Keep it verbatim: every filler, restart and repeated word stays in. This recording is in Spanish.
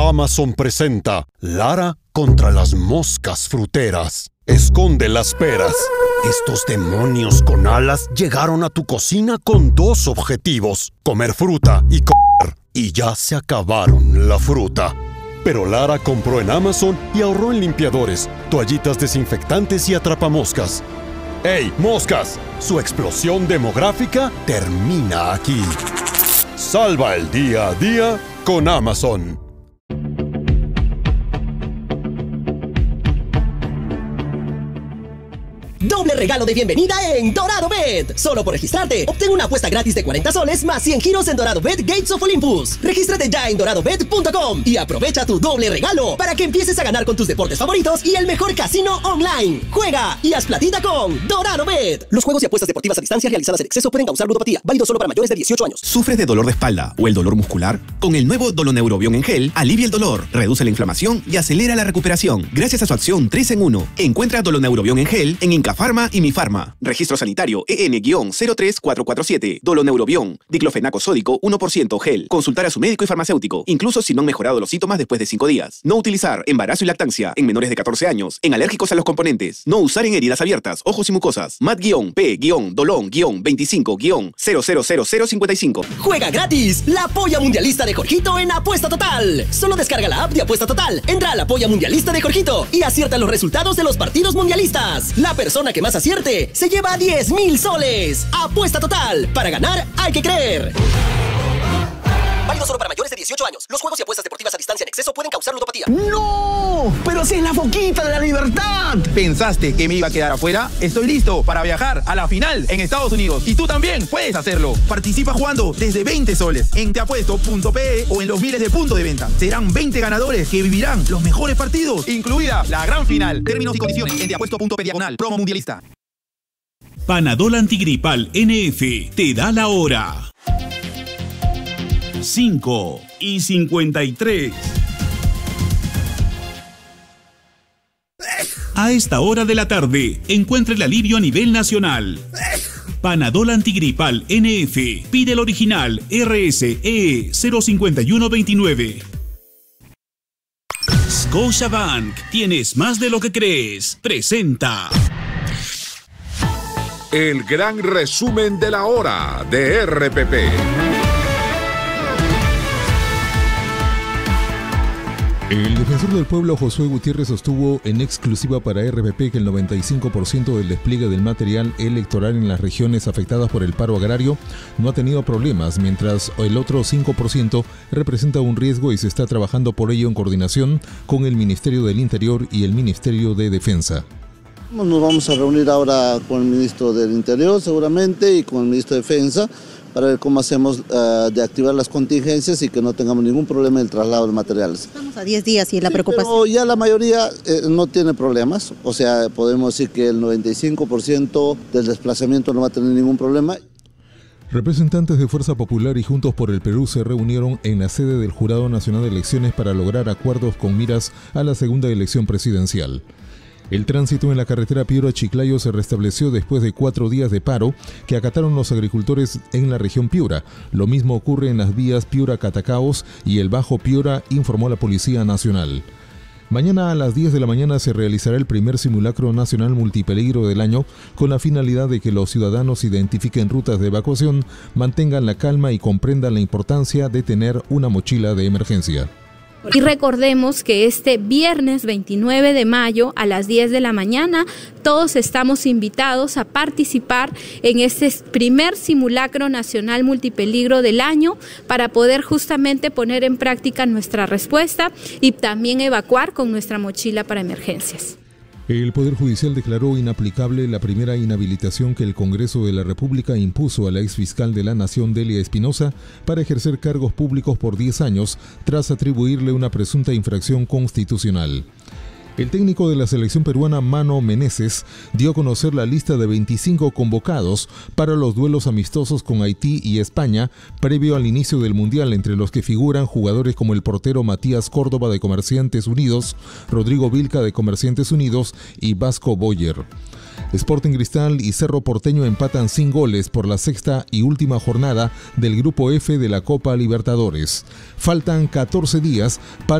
Amazon presenta Lara contra las moscas fruteras. Esconde las peras. Estos demonios con alas llegaron a tu cocina con dos objetivos: comer fruta y comer. Y ya se acabaron la fruta. Pero Lara compró en Amazon y ahorró en limpiadores, toallitas desinfectantes y atrapamoscas. ¡Ey, moscas! Su explosión demográfica termina aquí. Salva el día a día con Amazon. Doble regalo de bienvenida en Dorado Bet. Solo por registrarte, obtén una apuesta gratis de cuarenta soles más cien giros en Dorado Bet Gates of Olympus. Regístrate ya en dorado bet punto com y aprovecha tu doble regalo para que empieces a ganar con tus deportes favoritos y el mejor casino online. Juega y haz platita con Dorado Bet. Los juegos y apuestas deportivas a distancia realizadas en exceso pueden causar ludopatía. Válido solo para mayores de dieciocho años. ¿Sufres de dolor de espalda o el dolor muscular? Con el nuevo Doloneurobion en gel, alivia el dolor, reduce la inflamación y acelera la recuperación. Gracias a su acción tres en uno. Encuentra Doloneurobion en gel en Incafarma y Mi Farma. Registro sanitario E N cero tres cuatro cuatro siete. Doloneurobion. Diclofenaco sódico uno por ciento gel. Consultar a su médico y farmacéutico, incluso si no han mejorado los síntomas después de cinco días. No utilizar embarazo y lactancia en menores de catorce años, en alérgicos a los componentes. No usar en heridas abiertas, ojos y mucosas. M A T P Dolon veinticinco cero cero cero cero cincuenta y cinco. Juega gratis la polla mundialista de Jorgito en Apuesta Total. Solo descarga la app de Apuesta Total, entra a la polla mundialista de Jorgito y acierta los resultados de los partidos mundialistas. La persona que más acierte se lleva diez mil soles. Apuesta Total. Para ganar hay que creer. Válido solo para mayores de dieciocho años. Los juegos y apuestas deportivas a distancia en exceso pueden causar ludopatía. ¡No! ¡Pero si es la foquita de la libertad! ¿Pensaste que me iba a quedar afuera? Estoy listo para viajar a la final en Estados Unidos. Y tú también puedes hacerlo. Participa jugando desde veinte soles en teapuesto punto pe o en los miles de puntos de venta. Serán veinte ganadores que vivirán los mejores partidos, incluida la gran final. Términos y condiciones en teapuesto punto pe diagonal promo mundialista. Panadol Antigripal N F te da la hora. cinco y cincuenta y tres. A esta hora de la tarde, encuentra el alivio a nivel nacional. Panadol Antigripal N F. Pide el original R S E cero cinco uno dos nueve. Scotiabank. Tienes más de lo que crees. Presenta el gran resumen de la hora de R P P. El defensor del pueblo Josué Gutiérrez sostuvo en exclusiva para R P P que el noventa y cinco por ciento del despliegue del material electoral en las regiones afectadas por el paro agrario no ha tenido problemas, mientras el otro cinco por ciento representa un riesgo y se está trabajando por ello en coordinación con el Ministerio del Interior y el Ministerio de Defensa. Nos vamos a reunir ahora con el Ministro del Interior seguramente y con el Ministro de Defensa para ver cómo hacemos uh, de activar las contingencias y que no tengamos ningún problema en el traslado de materiales. Estamos a diez días y la sí, preocupación. Pero ya la mayoría eh, no tiene problemas, o sea, podemos decir que el noventa y cinco por ciento del desplazamiento no va a tener ningún problema. Representantes de Fuerza Popular y Juntos por el Perú se reunieron en la sede del Jurado Nacional de Elecciones para lograr acuerdos con miras a la segunda elección presidencial. El tránsito en la carretera Piura-Chiclayo se restableció después de cuatro días de paro que acataron los agricultores en la región Piura. Lo mismo ocurre en las vías Piura-Catacaos y el Bajo Piura, informó la Policía Nacional. Mañana a las diez de la mañana se realizará el primer simulacro nacional multipeligro del año con la finalidad de que los ciudadanos identifiquen rutas de evacuación, mantengan la calma y comprendan la importancia de tener una mochila de emergencia. Y recordemos que este viernes veintinueve de mayo a las diez de la mañana todos estamos invitados a participar en este primer simulacro nacional multipeligro del año para poder justamente poner en práctica nuestra respuesta y también evacuar con nuestra mochila para emergencias. El Poder Judicial declaró inaplicable la primera inhabilitación que el Congreso de la República impuso a la exfiscal de la Nación, Delia Espinosa, para ejercer cargos públicos por diez años tras atribuirle una presunta infracción constitucional. El técnico de la selección peruana, Mano Meneses, dio a conocer la lista de veinticinco convocados para los duelos amistosos con Haití y España previo al inicio del Mundial, entre los que figuran jugadores como el portero Matías Córdoba de Comerciantes Unidos, Rodrigo Vilca de Comerciantes Unidos y Vasco Boyer. Sporting Cristal y Cerro Porteño empatan sin goles por la sexta y última jornada del Grupo F de la Copa Libertadores. Faltan catorce días para